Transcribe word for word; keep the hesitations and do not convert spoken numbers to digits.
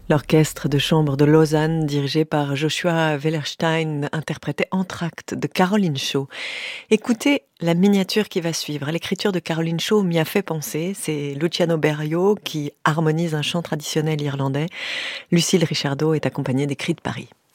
L'orchestre de chambre de Lausanne, dirigé par Joshua Wellerstein, interprétait Entr'acte de Caroline Shaw. Écoutez la miniature qui va suivre. L'écriture de Caroline Shaw m'y a fait penser. C'est Luciano Berio qui harmonise un chant traditionnel irlandais. Lucille Richardot est accompagnée des Cris de Paris.